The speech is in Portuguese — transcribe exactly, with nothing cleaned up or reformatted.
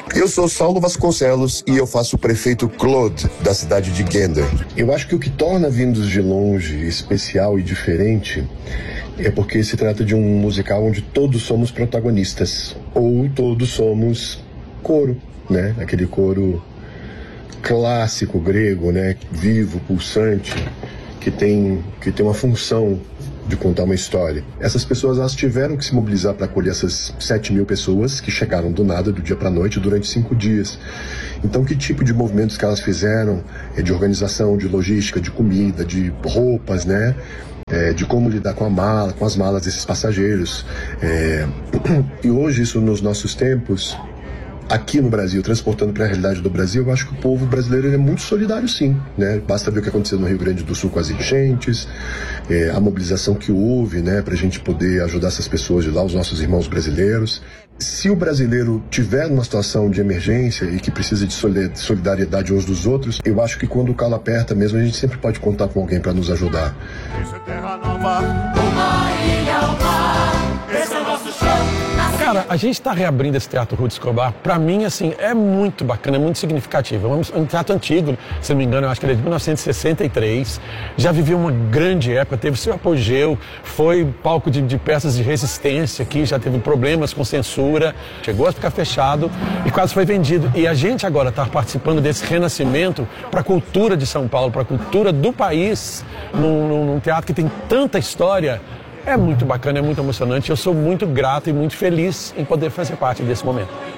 Eu sou Saulo Vasconcelos e eu faço o prefeito Claude, da cidade de Gander. Eu acho que o que torna Vindos de Longe especial e diferente é porque se trata de um musical onde todos somos protagonistas, ou todos somos coro, né? Aquele coro clássico grego, né? Vivo, pulsante, que tem, que tem uma função de contar uma história. Essas pessoas, elas tiveram que se mobilizar para acolher essas sete mil pessoas que chegaram do nada, do dia para a noite, durante cinco dias. Então, que tipo de movimentos que elas fizeram, é de organização, de logística, de comida, de roupas, né? É, de como lidar com a mala, com as malas desses passageiros. É... E hoje, isso nos nossos tempos, aqui no Brasil, transportando para a realidade do Brasil, eu acho que o povo brasileiro ele é muito solidário, sim, né? Basta ver o que aconteceu no Rio Grande do Sul com as enchentes, é, a mobilização que houve, né, para a gente poder ajudar essas pessoas de lá, os nossos irmãos brasileiros. Se o brasileiro tiver numa situação de emergência e que precisa de solidariedade uns dos outros, eu acho que quando o calo aperta mesmo, a gente sempre pode contar com alguém para nos ajudar. Isso é terra nova, uma ilha ao mar, esse é o nosso show. Cara, a gente está reabrindo esse Teatro Ruth Escobar. Para mim, assim, é muito bacana, é muito significativo. É um teatro antigo, se não me engano, eu acho que ele é de mil novecentos e sessenta e três. Já viveu uma grande época, teve seu apogeu, foi palco de, de peças de resistência aqui, já teve problemas com censura, chegou a ficar fechado e quase foi vendido. E a gente agora está participando desse renascimento para a cultura de São Paulo, para a cultura do país, num, num, num teatro que tem tanta história. É muito bacana, é muito emocionante. Eu sou muito grato e muito feliz em poder fazer parte desse momento.